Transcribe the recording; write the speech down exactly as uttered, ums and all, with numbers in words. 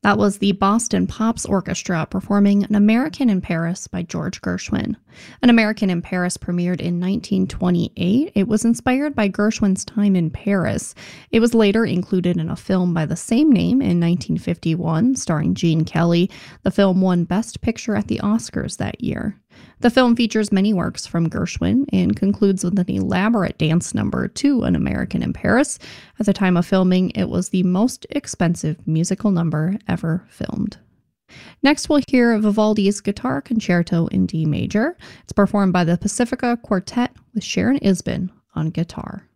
That was the Boston Pops Orchestra performing An American in Paris by George Gershwin. An American in Paris premiered in nineteen twenty-eight. It was inspired by Gershwin's time in Paris. It was later included in a film by the same name in nineteen fifty-one, starring Gene Kelly. The film won Best Picture at the Oscars that year. The film features many works from Gershwin and concludes with an elaborate dance number to An American in Paris. At the time of filming, it was the most expensive musical number ever filmed. Next, we'll hear Vivaldi's Guitar Concerto in D major. It's performed by the Pacifica Quartet with Sharon Isbin on guitar.